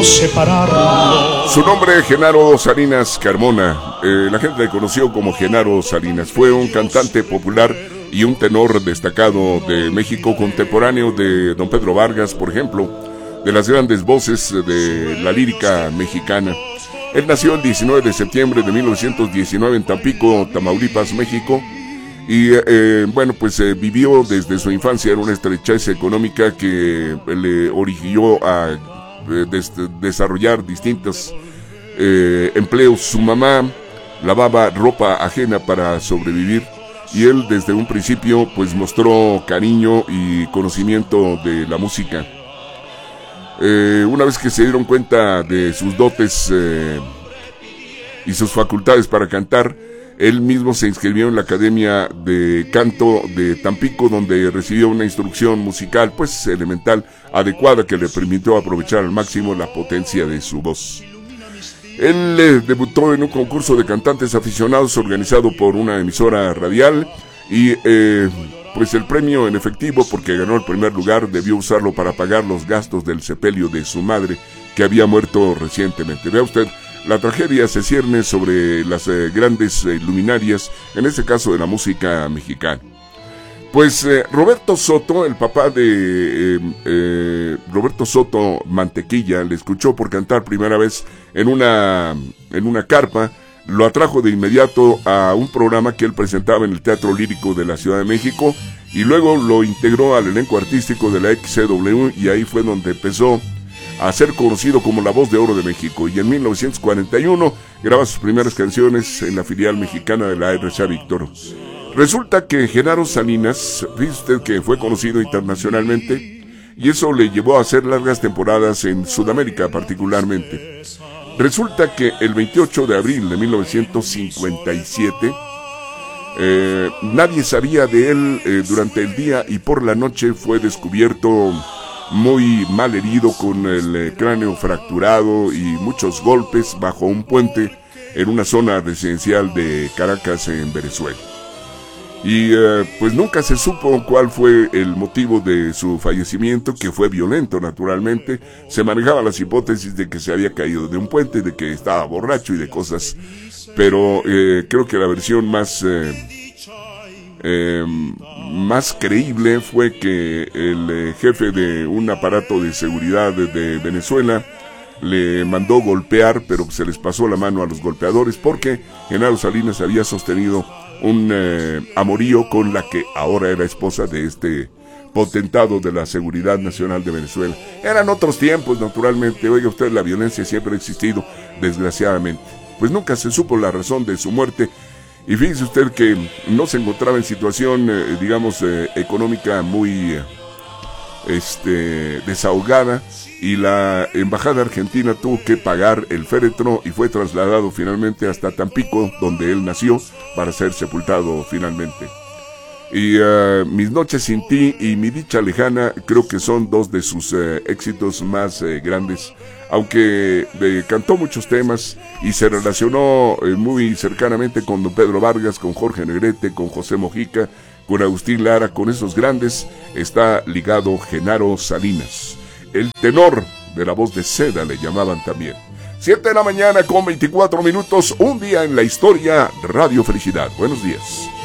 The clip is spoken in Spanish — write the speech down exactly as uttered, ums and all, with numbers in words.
pudo separarlo. Su nombre, Genaro Salinas Carmona. Eh, la gente le conoció como Genaro Salinas. Fue un cantante popular y un tenor destacado de México, contemporáneo de don Pedro Vargas, por ejemplo, de las grandes voces de la lírica mexicana. Él nació el diecinueve de septiembre de mil novecientos diecinueve en Tampico, Tamaulipas, México. Y eh, bueno, pues eh, vivió desde su infancia en una estrechez económica que le originó a eh, des desarrollar distintos eh, empleos. Su mamá lavaba ropa ajena para sobrevivir y él desde un principio pues mostró cariño y conocimiento de la música. Eh, una vez que se dieron cuenta de sus dotes eh, y sus facultades para cantar, él mismo se inscribió en la Academia de Canto de Tampico, donde recibió una instrucción musical pues elemental, adecuada, que le permitió aprovechar al máximo la potencia de su voz. Él eh, debutó en un concurso de cantantes aficionados organizado por una emisora radial y eh, pues el premio en efectivo, porque ganó el primer lugar, debió usarlo para pagar los gastos del sepelio de su madre, que había muerto recientemente. Vea usted, la tragedia se cierne sobre las eh, grandes eh, luminarias, en este caso de la música mexicana. Pues eh, Roberto Soto, el papá de eh, eh, Roberto Soto Mantequilla, le escuchó por cantar primera vez en una, en una carpa. Lo atrajo de inmediato a un programa que él presentaba en el Teatro Lírico de la Ciudad de México y luego lo integró al elenco artístico de la X C W, y ahí fue donde empezó a ser conocido como la voz de oro de México, y en mil novecientos cuarenta y uno graba sus primeras canciones en la filial mexicana de la R C A Víctor. Resulta que Genaro Salinas, dice usted que fue conocido internacionalmente, y eso le llevó a hacer largas temporadas en Sudamérica particularmente. Resulta que el veintiocho de abril de mil novecientos cincuenta y siete, eh, nadie sabía de él eh, durante el día, y por la noche fue descubierto muy mal herido, con el eh, cráneo fracturado y muchos golpes bajo un puente en una zona residencial de Caracas, en Venezuela. Y eh, pues nunca se supo cuál fue el motivo de su fallecimiento, que fue violento naturalmente. Se manejaban las hipótesis de que se había caído de un puente, de que estaba borracho y de cosas, pero eh, creo que la versión más eh, eh, más creíble fue que el eh, jefe de un aparato de seguridad de, de Venezuela le mandó golpear, pero se les pasó la mano a los golpeadores, porque Genaro Salinas había sostenido un eh, amorío con la que ahora era esposa de este potentado de la Seguridad Nacional de Venezuela. Eran otros tiempos, naturalmente. Oiga usted, la violencia siempre ha existido, desgraciadamente. Pues nunca se supo la razón de su muerte, y fíjese usted que no se encontraba en situación, eh, digamos, eh, económica muy eh, este, desahogada, y la embajada argentina tuvo que pagar el féretro y fue trasladado finalmente hasta Tampico, donde él nació, para ser sepultado finalmente. Y uh, Mis noches sin ti y Mi dicha lejana creo que son dos de sus uh, éxitos más uh, grandes, aunque uh, cantó muchos temas y se relacionó uh, muy cercanamente con don Pedro Vargas, con Jorge Negrete, con José Mojica, con Agustín Lara. Con esos grandes está ligado Genaro Salinas, el tenor de la voz de seda, le llamaban también. Siete de la mañana con veinticuatro minutos, un día en la historia, Radio Felicidad. Buenos días.